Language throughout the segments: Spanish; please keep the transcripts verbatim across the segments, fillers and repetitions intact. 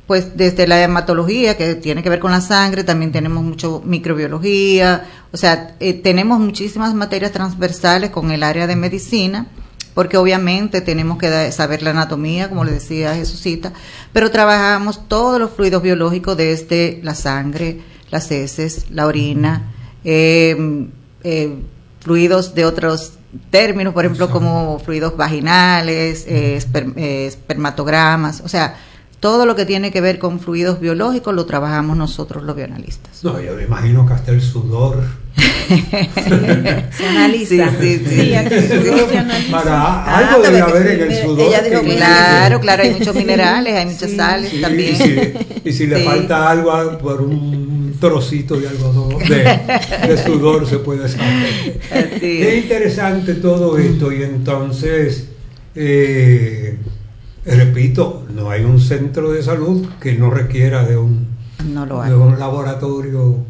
pues desde la hematología, que tiene que ver con la sangre, también tenemos mucho microbiología, o sea, eh, tenemos muchísimas materias transversales con el área de medicina, porque obviamente tenemos que da, saber la anatomía, como le decía Jesucita, pero trabajamos todos los fluidos biológicos desde la sangre, las heces, la orina, eh, eh, fluidos de otros términos, por ejemplo, como fluidos vaginales, eh, esper, eh, espermatogramas, o sea, todo lo que tiene que ver con fluidos biológicos lo trabajamos nosotros los bioanalistas. No, yo me imagino que hasta el sudor se analiza. Sí, sí, sí. Sí, sí. Para ah, algo debe haber en el sudor. Ella dijo que claro, claro, hay muchos minerales, hay muchas sí, sales sí, también. Y si, y si le sí. falta algo por un trocito de algodón, de, de sudor se puede saber. Así Qué interesante todo esto. Y entonces, eh, repito, no hay un centro de salud que no requiera de un, no lo hay. de un laboratorio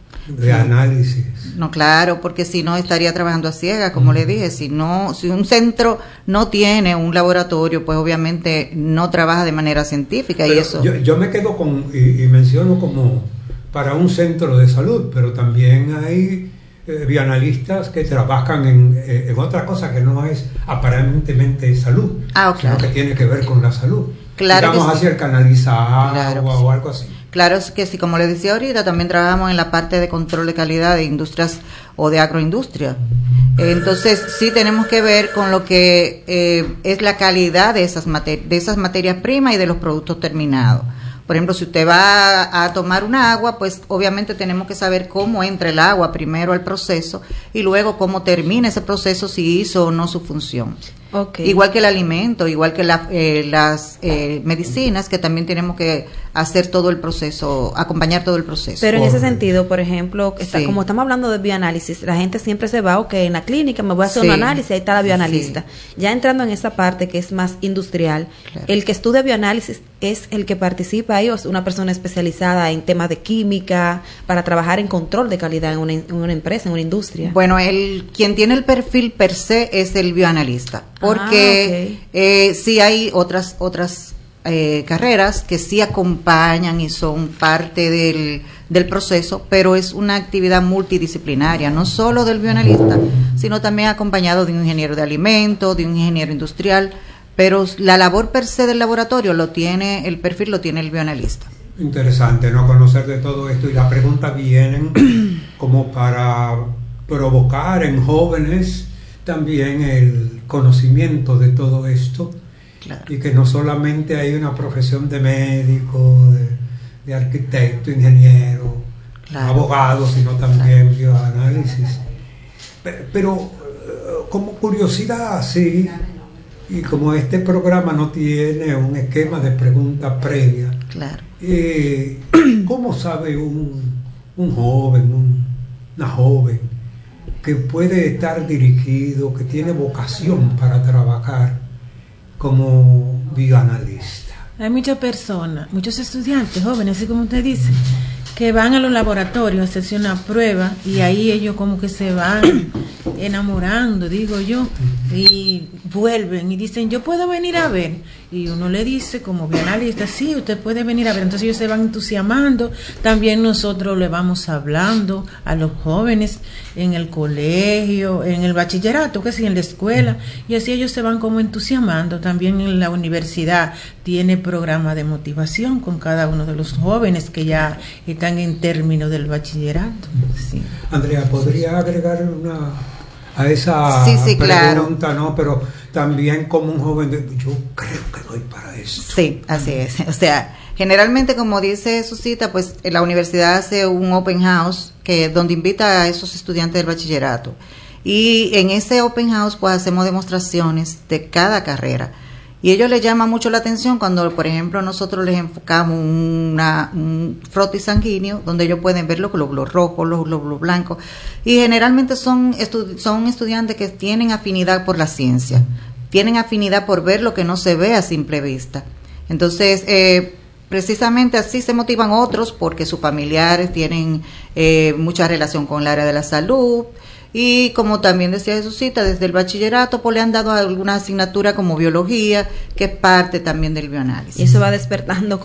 de análisis. No, claro, porque si no estaría trabajando a ciegas, como mm. le dije, si no, si un centro no tiene un laboratorio, pues obviamente no trabaja de manera científica. Pero y eso. Yo, yo me quedo con, y, y menciono como para un centro de salud, pero también hay eh, bioanalistas que trabajan en, eh, en otra cosa que no es aparentemente salud, ah, claro. sino que tiene que ver con la salud. Claro. Digamos hacia el canalizar claro agua o algo así. Claro, es que sí, como le decía ahorita, también trabajamos en la parte de control de calidad de industrias o de agroindustria. Entonces, sí tenemos que ver con lo que eh, es la calidad de esas, mater- de esas materias primas y de los productos terminados. Por ejemplo, si usted va a, a tomar un agua, pues obviamente tenemos que saber cómo entra el agua primero al proceso y luego cómo termina ese proceso, si hizo o no su función. Okay. Igual que el alimento, igual que la, eh, las eh, medicinas, que también tenemos que hacer todo el proceso, acompañar todo el proceso. Pero en ese sentido, por ejemplo, está, sí. como estamos hablando de bioanálisis, la gente siempre se va, ok, en la clínica me voy a hacer sí. un análisis, ahí está la bioanalista. Sí. Ya entrando en esa parte que es más industrial, claro. el que estudia bioanálisis es el que participa ahí, o es una persona especializada en temas de química, para trabajar en control de calidad en una, en una empresa, en una industria. Bueno, el quien tiene el perfil per se es el bioanalista, porque ah, okay. eh, sí hay otras otras eh, carreras que sí acompañan y son parte del, del proceso, pero es una actividad multidisciplinaria, no solo del bioanalista, sino también acompañado de un ingeniero de alimentos, de un ingeniero industrial, pero la labor per se del laboratorio lo tiene, el perfil lo tiene el bioanalista. Interesante, ¿no? Conocer de todo esto, y las preguntas vienen como para provocar en jóvenes también el conocimiento de todo esto, claro. y que no solamente hay una profesión de médico, de, de arquitecto, ingeniero, claro. abogado, sino también claro. bioanálisis. Pero como curiosidad así, y como este programa no tiene un esquema de pregunta previa, claro. eh, ¿cómo sabe un, un joven, un, una joven que puede estar dirigido, que tiene vocación para trabajar como bioanalista? Hay muchas personas, muchos estudiantes jóvenes, así como usted dice, que van a los laboratorios a hacerse una prueba y ahí ellos como que se van enamorando, digo yo, y vuelven y dicen, yo puedo venir a ver, y uno le dice como bioanalista, sí, usted puede venir a ver, entonces ellos se van entusiasmando. También nosotros le vamos hablando a los jóvenes en el colegio, en el bachillerato, que sí, en la escuela, y así ellos se van como entusiasmando. También en la universidad tiene programa de motivación con cada uno de los jóvenes que ya están en término del bachillerato. Sí. Andrea, ¿podría agregar una a esa sí, sí, pregunta? Claro. No, pero también como un joven, de, yo creo que doy para esto. Sí, así es. O sea, generalmente, como dice Susita, pues la universidad hace un open house que donde invita a esos estudiantes del bachillerato, y en ese open house pues hacemos demostraciones de cada carrera. Y ellos les llama mucho la atención cuando, por ejemplo, nosotros les enfocamos una, un frotis sanguíneo donde ellos pueden ver los glóbulos rojos, los glóbulos blancos, y generalmente son, estu- son estudiantes que tienen afinidad por la ciencia, tienen afinidad por ver lo que no se ve a simple vista. Entonces, eh, precisamente así se motivan otros porque sus familiares tienen eh, mucha relación con el área de la salud. Y como también decía Jesucita, desde el bachillerato pues le han dado alguna asignatura como biología, que es parte también del bioanálisis. Y eso va despertando